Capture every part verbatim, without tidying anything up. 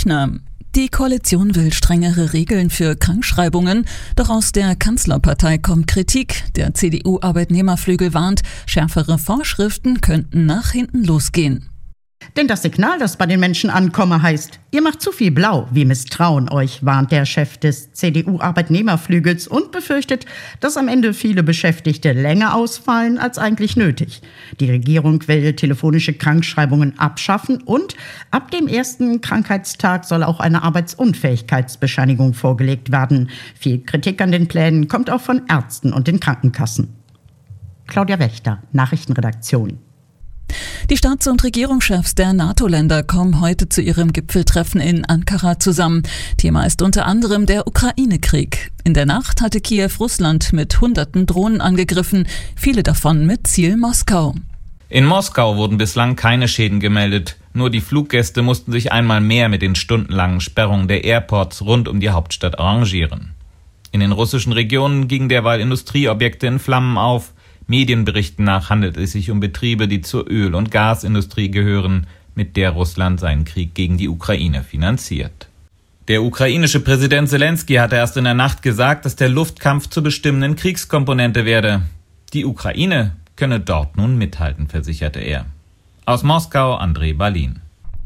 Lechner. Die Koalition will strengere Regeln für Krankschreibungen, doch aus der Kanzlerpartei kommt Kritik. Der C D U-Arbeitnehmerflügel warnt, schärfere Vorschriften könnten nach hinten losgehen. Denn das Signal, das bei den Menschen ankomme, heißt, ihr macht zu viel blau, wir misstrauen euch, warnt der Chef des C D U-Arbeitnehmerflügels und befürchtet, dass am Ende viele Beschäftigte länger ausfallen als eigentlich nötig. Die Regierung will telefonische Krankschreibungen abschaffen und ab dem ersten Krankheitstag soll auch eine Arbeitsunfähigkeitsbescheinigung vorgelegt werden. Viel Kritik an den Plänen kommt auch von Ärzten und den Krankenkassen. Claudia Wächter, Nachrichtenredaktion. Die Staats- und Regierungschefs der NATO-Länder kommen heute zu ihrem Gipfeltreffen in Ankara zusammen. Thema ist unter anderem der Ukraine-Krieg. In der Nacht hatte Kiew Russland mit hunderten Drohnen angegriffen, viele davon mit Ziel Moskau. In Moskau wurden bislang keine Schäden gemeldet. Nur die Fluggäste mussten sich einmal mehr mit den stundenlangen Sperrungen der Airports rund um die Hauptstadt arrangieren. In den russischen Regionen gingen derweil Industrieobjekte in Flammen auf. Medienberichten nach handelt es sich um Betriebe, die zur Öl- und Gasindustrie gehören, mit der Russland seinen Krieg gegen die Ukraine finanziert. Der ukrainische Präsident Selensky hatte erst in der Nacht gesagt, dass der Luftkampf zur bestimmenden Kriegskomponente werde. Die Ukraine könne dort nun mithalten, versicherte er. Aus Moskau, André Balin.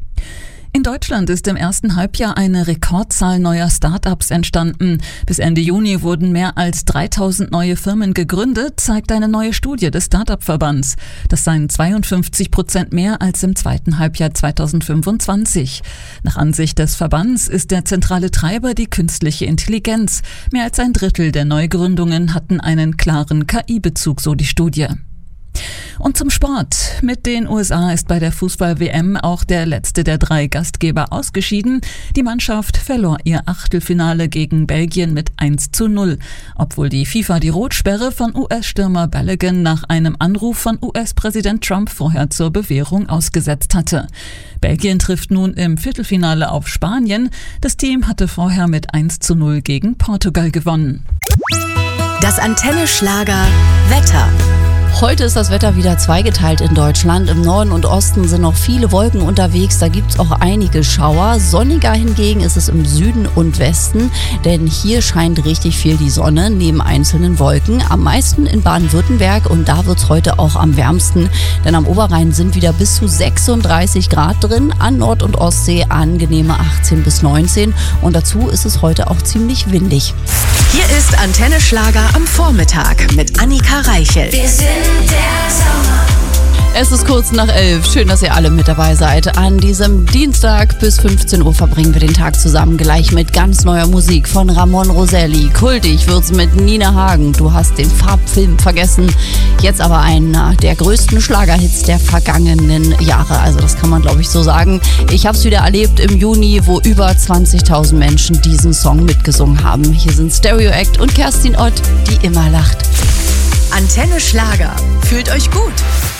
In Deutschland ist im ersten Halbjahr eine Rekordzahl neuer Start-ups entstanden. Bis Ende Juni wurden mehr als dreitausend neue Firmen gegründet, zeigt eine neue Studie des Start-up-Verbands. Das seien zweiundfünfzig Prozent mehr als im zweiten Halbjahr zweitausendfünfundzwanzig. Nach Ansicht des Verbands ist der zentrale Treiber die künstliche Intelligenz. Mehr als ein Drittel der Neugründungen hatten einen klaren K I-Bezug, so die Studie. Und zum Sport. Mit den U S A ist bei der Fußball-W M auch der letzte der drei Gastgeber ausgeschieden. Die Mannschaft verlor ihr Achtelfinale gegen Belgien mit eins zu null. Obwohl die FIFA die Rotsperre von U S-Stürmer Balogun nach einem Anruf von U S-Präsident Trump vorher zur Bewährung ausgesetzt hatte. Belgien trifft nun im Viertelfinale auf Spanien. Das Team hatte vorher mit eins zu null gegen Portugal gewonnen. Das Antenne Schlager Wetter. Heute ist das Wetter wieder zweigeteilt in Deutschland. Im Norden und Osten sind noch viele Wolken unterwegs, da gibt es auch einige Schauer. Sonniger hingegen ist es im Süden und Westen, denn hier scheint richtig viel die Sonne neben einzelnen Wolken. Am meisten in Baden-Württemberg und da wird es heute auch am wärmsten, denn am Oberrhein sind wieder bis zu sechsunddreißig Grad drin, an Nord- und Ostsee angenehme achtzehn bis neunzehn und dazu ist es heute auch ziemlich windig. Hier ist Antenne Schlager am Vormittag mit Annika Reichel. Wir sind der Sommer. Es ist kurz nach elf. Schön, dass ihr alle mit dabei seid. An diesem Dienstag bis fünfzehn Uhr verbringen wir den Tag zusammen gleich mit ganz neuer Musik von Ramon Roselli. Kultig wird's mit Nina Hagen. Du hast den Farbfilm vergessen. Jetzt aber einer der größten Schlagerhits der vergangenen Jahre. Also das kann man, glaube ich, so sagen. Ich habe es wieder erlebt im Juni, wo über zwanzigtausend Menschen diesen Song mitgesungen haben. Hier sind Stereo Act und Kerstin Ott, die immer lacht. Antenne Schlager. Fühlt euch gut.